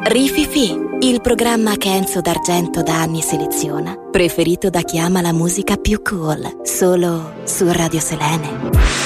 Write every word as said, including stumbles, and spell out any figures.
Rififi, il programma che Enzo D'Argento da anni seleziona, preferito da chi ama la musica più cool, solo su Radio Selene.